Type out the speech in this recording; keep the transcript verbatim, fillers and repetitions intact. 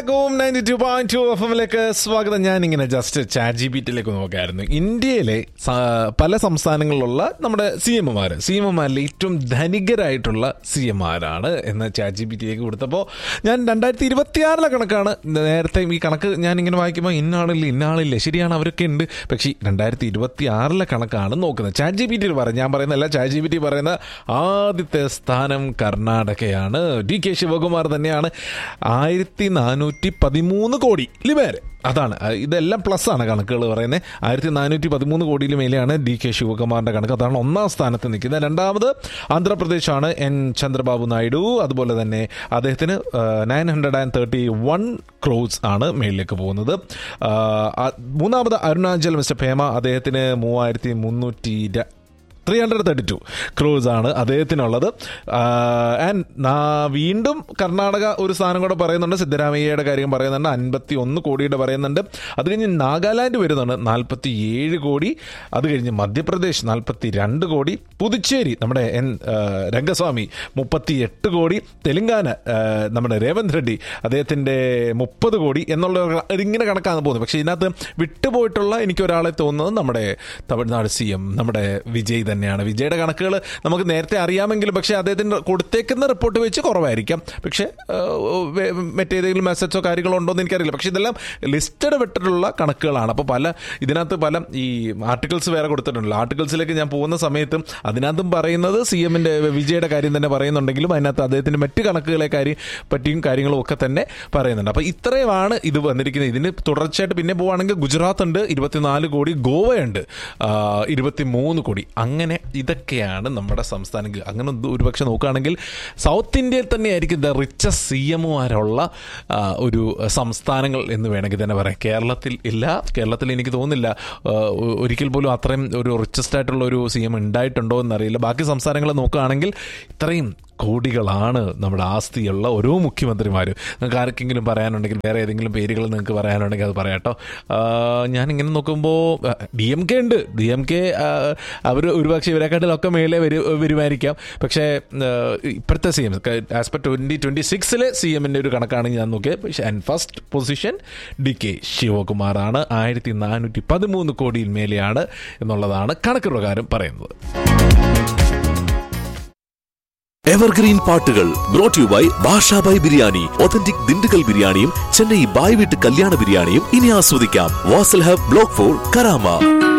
Ninety two point two F എമ്മിലേക്ക് സ്വാഗതം. ഞാനിങ്ങനെ just chat G P ടിയിലേക്ക് നോക്കായിരുന്നു. ഇന്ത്യയിലെ പല സംസ്ഥാനങ്ങളിലുള്ള നമ്മുടെ സി എംമാർ സി എംമാരിൽ ഏറ്റവും ധനികരായിട്ടുള്ള സി എംമാരാണ് എന്ന് ചാറ്റ് ജി പി ടിയിലേക്ക് കൊടുത്തപ്പോൾ ഞാൻ രണ്ടായിരത്തി ഇരുപത്തി ആറിലെ കണക്കാണ് നേരത്തെ ഈ കണക്ക് ഞാനിങ്ങനെ വായിക്കുമ്പോൾ ഇന്നാളില്ല ഇന്നാളില്ല ശരിയാണ് അവരൊക്കെ ഉണ്ട്. പക്ഷേ രണ്ടായിരത്തി ഇരുപത്തി ആറിലെ കണക്കാണ് നോക്കുന്നത്. ചാറ്റ് ജി പി ടി പറയും, ഞാൻ പറയുന്നതല്ല, ചാറ്റ് ജി പി ടി പറയുന്ന ആദ്യത്തെ സ്ഥാനം കർണാടകയാണ്. ഡി കെ ശിവകുമാർ തന്നെയാണ്. ആയിരത്തി നാനൂറ്റി പതിമൂന്ന് കോടി ലിമേര്, അതാണ് ഇതെല്ലാം പ്ലസ് ആണ് കണക്കുകൾ പറയുന്നത്. ആയിരത്തി നാനൂറ്റി പതിമൂന്ന് കോടിയിൽ മേലെയാണ് ഡി കെ ശിവകുമാറിന്റെ കണക്ക്. അതാണ് ഒന്നാം സ്ഥാനത്ത് നിൽക്കുന്നത്. രണ്ടാമത് ആന്ധ്രാപ്രദേശാണ് എൻ ചന്ദ്രബാബു നായിഡു. അതുപോലെ തന്നെ അദ്ദേഹത്തിന് nine hundred and thirty one cross ആണ് മേളിലേക്ക് പോകുന്നത്. മൂന്നാമത് അരുണാചൽ മിസ്റ്റർ പേമ, അദ്ദേഹത്തിന് മൂവായിരത്തി മുന്നൂറ്റി three hundred thirty two cross ആണ് അദ്ദേഹത്തിനുള്ളത്. ആൻഡ് വീണ്ടും കർണാടക ഒരു സ്ഥാനം കൂടെ പറയുന്നുണ്ട്, സിദ്ധരാമയ്യയുടെ കാര്യം പറയുന്നുണ്ട്, അൻപത്തി ഒന്ന് കോടിയുടെ പറയുന്നുണ്ട്. അത് കഴിഞ്ഞ് നാഗാലാൻഡ് വരുന്നുണ്ട്, നാൽപ്പത്തി ഏഴ് കോടി. അത് കഴിഞ്ഞ് മധ്യപ്രദേശ് നാൽപ്പത്തി രണ്ട് കോടി. പുതുച്ചേരി നമ്മുടെ എൻ രംഗസ്വാമി മുപ്പത്തി എട്ട് കോടി. തെലങ്കാന നമ്മുടെ രേവന്ത് റെഡ്ഡി അദ്ദേഹത്തിൻ്റെ മുപ്പത് കോടി എന്നുള്ള ഇതിങ്ങനെ കണക്കാണ് പോകുന്നത്. പക്ഷേ ഇതിനകത്ത് വിട്ടുപോയിട്ടുള്ള എനിക്കൊരാളെ തോന്നുന്നത് നമ്മുടെ തമിഴ്നാട് സി എം നമ്മുടെ വിജയ് തന്നെയാണ്. വിജയുടെ കണക്കുകൾ നമുക്ക് നേരത്തെ അറിയാമെങ്കിലും പക്ഷേ അദ്ദേഹത്തിന് കൊടുത്തേക്കുന്ന റിപ്പോർട്ട് വെച്ച് കുറവായിരിക്കാം. പക്ഷേ മറ്റേതെങ്കിലും മെസ്സേജോ കാര്യങ്ങളോ ഉണ്ടോ എന്ന് എനിക്കറിയില്ല. പക്ഷേ ഇതെല്ലാം ലിസ്റ്റഡ് വിട്ടിട്ടുള്ള കണക്കുകളാണ്. അപ്പോൾ പല ഇതിനകത്ത് പല ഈ ആർട്ടിക്കിൾസ് വേറെ കൊടുത്തിട്ടുണ്ടല്ലോ. ആർട്ടിക്കിൾസിലേക്ക് ഞാൻ പോകുന്ന സമയത്തും അതിനകത്തും പറയുന്നത് സി എമ്മിൻ്റെ വിജയുടെ കാര്യം തന്നെ പറയുന്നുണ്ടെങ്കിലും അതിനകത്ത് അദ്ദേഹത്തിൻ്റെ മറ്റ് കണക്കുകളെ കാര്യം പറ്റിയും കാര്യങ്ങളും ഒക്കെ തന്നെ പറയുന്നുണ്ട്. അപ്പോൾ ഇത്രയുമാണ് ഇത് വന്നിരിക്കുന്നത്. ഇതിന് തുടർച്ചയായിട്ട് പിന്നെ പോവുകയാണെങ്കിൽ ഗുജറാത്ത് ഉണ്ട്, ഇരുപത്തിനാല് കോടി. ഗോവയുണ്ട്, ഇരുപത്തി മൂന്ന് കോടി. അങ്ങനെ ഇതൊക്കെയാണ് നമ്മുടെ സംസ്ഥാനങ്ങൾ. അങ്ങനെ ഒരുപക്ഷെ നോക്കുകയാണെങ്കിൽ സൗത്ത് ഇന്ത്യയിൽ തന്നെയായിരിക്കും ദ റിച്ചസ്റ്റ് സി എമ്മുമാരുള്ള ഒരു സംസ്ഥാനങ്ങൾ എന്ന് വേണമെങ്കിൽ തന്നെ പറയാം. കേരളത്തിൽ ഇല്ല. കേരളത്തിൽ എനിക്ക് തോന്നുന്നില്ല ഒരിക്കൽ പോലും അത്രയും ഒരു റിച്ചസ്റ്റ് ആയിട്ടുള്ള ഒരു സി എം ഉണ്ടായിട്ടുണ്ടോ എന്നറിയില്ല. ബാക്കി സംസ്ഥാനങ്ങൾ നോക്കുകയാണെങ്കിൽ ഇത്രയും കോടികളാണ് നമ്മുടെ ആസ്തിയുള്ള ഓരോ മുഖ്യമന്ത്രിമാരും. നിങ്ങൾക്ക് ആർക്കെങ്കിലും പറയാനുണ്ടെങ്കിൽ, വേറെ ഏതെങ്കിലും പേരുകൾ നിങ്ങൾക്ക് പറയാനുണ്ടെങ്കിൽ അത് പറയാട്ടോ. ഞാനിങ്ങനെ നോക്കുമ്പോൾ ഡി എം കെ ഉണ്ട്. ഡി എം കെ അവർ ഒരുപക്ഷെ ഇവരെക്കാട്ടിലൊക്കെ മേലെ വരും വരുമായിരിക്കാം. പക്ഷേ ഇപ്പോഴത്തെ C M as per twenty twenty സിക്സിലെ C എമ്മിൻ്റെ ഒരു കണക്കാണ് ഞാൻ നോക്കിയത്. പക്ഷേ and first position D K ശിവകുമാറാണ്. ആയിരത്തി നാനൂറ്റി പതിമൂന്ന് കോടിയിൽ മേലെയാണ് എന്നുള്ളതാണ് കണക്ക് പ്രകാരം പറയുന്നത്. എവർഗ്രീൻ പാട്ടുകൾ brought you by Basha by biryani. Authentic Dindigul ബിരിയാണിയും ചെന്നൈ ബായ് വീട്ട് കല്യാണ ബിരിയാണിയും ഇനി ആസ്വദിക്കാം. Wasl hub block four Karama.